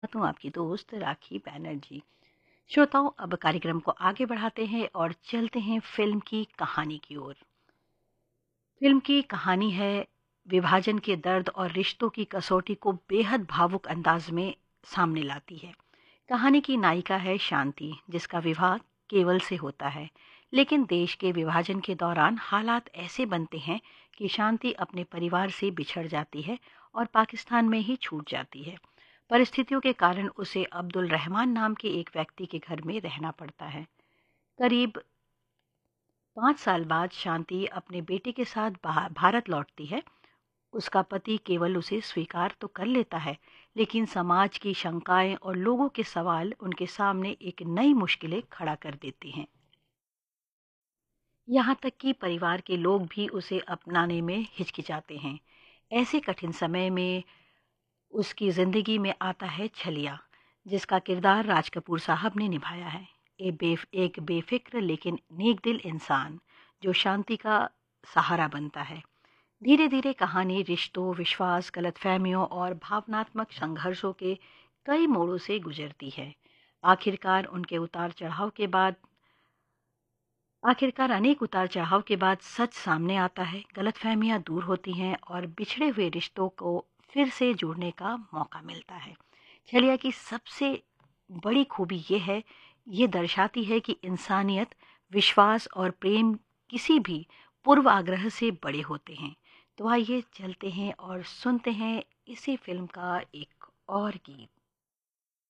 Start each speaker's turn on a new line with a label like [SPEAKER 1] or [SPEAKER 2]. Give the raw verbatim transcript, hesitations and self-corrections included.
[SPEAKER 1] तो आपकी दोस्त राखी बैनर्जी। श्रोताओं, अब कार्यक्रम को आगे बढ़ाते हैं और चलते हैं फिल्म की कहानी की ओर। फिल्म की कहानी है विभाजन के दर्द और रिश्तों की कसौटी को बेहद भावुक अंदाज में सामने लाती है। कहानी की नायिका है शांति, जिसका विवाह केवल से होता है। लेकिन देश के विभाजन के दौरान हालात ऐसे बनते हैं कि शांति अपने परिवार से बिछड़ जाती है और पाकिस्तान में ही छूट जाती है। परिस्थितियों के कारण उसे अब्दुल रहमान नाम के एक व्यक्ति के घर में रहना पड़ता है। करीब पाँच साल बाद शांति अपने बेटे के साथ बहा- भारत लौटती है। उसका पति केवल उसे स्वीकार तो कर लेता है, लेकिन समाज की शंकाएं और लोगों के सवाल उनके सामने एक नई मुश्किलें खड़ा कर देती हैं। यहाँ तक कि परिवार के लोग भी उसे अपनाने में हिचकिचाते हैं। ऐसे कठिन समय में उसकी ज़िंदगी में आता है छलिया, जिसका किरदार राज कपूर साहब ने निभाया है। ए बेफ, एक बेफिक्र लेकिन नेक दिल इंसान जो शांति का सहारा बनता है। धीरे धीरे कहानी रिश्तों, विश्वास, गलतफहमियों और भावनात्मक संघर्षों के कई मोड़ों से गुजरती है। आखिरकार उनके उतार चढ़ाव के बाद आखिरकार अनेक उतार चढ़ाव के बाद सच सामने आता है, गलतफहमियां दूर होती हैं और बिछड़े हुए रिश्तों को फिर से जोड़ने का मौका मिलता है। छलिया की सबसे बड़ी खूबी ये है, ये दर्शाती है कि इंसानियत, विश्वास और प्रेम किसी भी पूर्व आग्रह से बड़े होते हैं। तो आइए चलते हैं और सुनते हैं इसी फिल्म का एक और गीत।